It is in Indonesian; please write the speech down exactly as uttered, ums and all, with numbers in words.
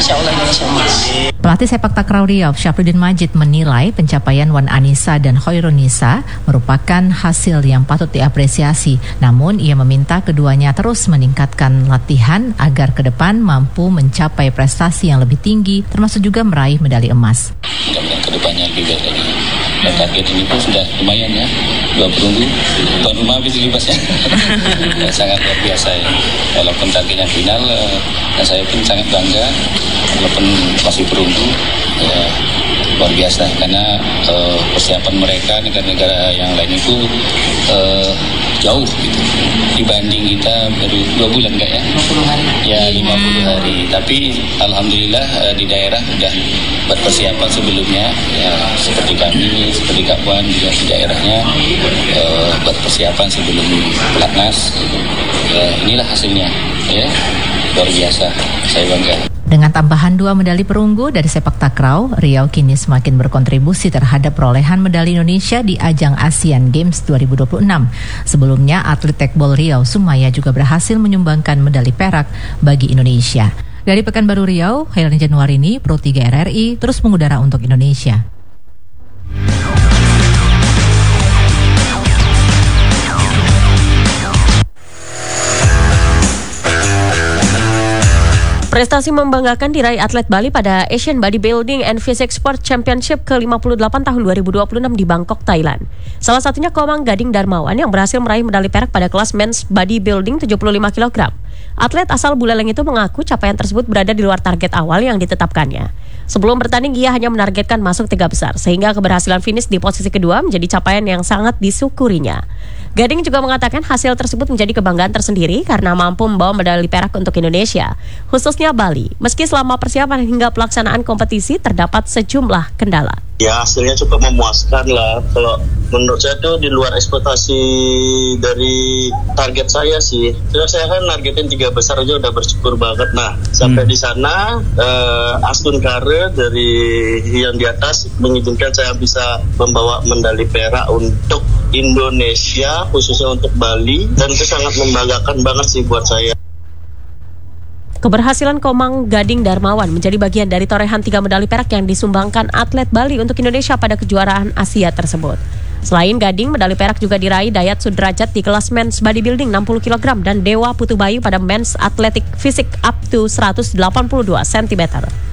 insya Allah Indonesia emas. Pelatih sepak takraw Riau, Syafruddin Majid, menilai pencapaian Wan Anissa dan Hoirunisa merupakan hasil yang patut diapresiasi. Namun, ia meminta keduanya terus meningkatkan latihan agar ke depan mampu mencapai prestasi yang lebih tinggi, termasuk juga meraih medali emas. Mudah-mudahan ke depannya lebih baik lagi. Dan target ini pun sudah lumayan ya, dua perunggu, tuan rumah habis libasnya. Sangat luar biasa ya. Walaupun targetnya final, dan saya pun sangat bangga, walaupun masih perunggu, ya luar biasa. Karena uh, persiapan mereka negara-negara yang lain itu uh, jauh gitu. Dibanding kita baru dua bulan nggak ya? lima puluh hari. Ya lima puluh hari. Tapi alhamdulillah uh, di daerah sudah berpersiapan sebelumnya. Ya seperti kami, seperti Kak Wan juga di daerahnya uh, berpersiapan sebelum pelatnas. Uh, inilah hasilnya, ya luar biasa. Saya bangga. Dengan tambahan dua medali perunggu dari sepak takraw, Riau kini semakin berkontribusi terhadap perolehan medali Indonesia di ajang Asian Games dua ribu dua puluh enam. Sebelumnya, atlet tekbol Riau, Sumaya, juga berhasil menyumbangkan medali perak bagi Indonesia. Dari Pekanbaru Riau, Hailani Januarini, Pro tiga R R I, terus mengudara untuk Indonesia. Prestasi membanggakan diraih atlet Bali pada Asian Bodybuilding and Physique Sport Championship ke lima puluh delapan tahun dua ribu dua puluh enam di Bangkok, Thailand. Salah satunya Komang Gading Darmawan yang berhasil meraih medali perak pada kelas Men's Bodybuilding tujuh puluh lima kilogram. Atlet asal Buleleng itu mengaku capaian tersebut berada di luar target awal yang ditetapkannya. Sebelum bertanding, ia hanya menargetkan masuk tiga besar, sehingga keberhasilan finish di posisi kedua menjadi capaian yang sangat disyukurinya. Gading juga mengatakan hasil tersebut menjadi kebanggaan tersendiri karena mampu membawa medali perak untuk Indonesia, khususnya Bali. Meski selama persiapan hingga pelaksanaan kompetisi terdapat sejumlah kendala. Ya hasilnya cukup memuaskan lah. Kalau menurut saya tuh di luar ekspektasi dari target saya sih. Terus saya kan nargetin tiga besar aja udah bersyukur banget. Nah sampai hmm. di sana uh, Astun Kare dari yang di atas mengizinkan saya bisa membawa medali perak untuk Indonesia, khususnya untuk Bali, dan itu sangat membanggakan banget sih buat saya. Keberhasilan Komang Gading Darmawan menjadi bagian dari torehan tiga medali perak yang disumbangkan atlet Bali untuk Indonesia pada kejuaraan Asia tersebut. Selain Gading, medali perak juga diraih Dayat Sudrajat di kelas Men's Bodybuilding enam puluh kilogram dan Dewa Putubayu pada Men's Athletic Physique up to seratus delapan puluh dua sentimeter.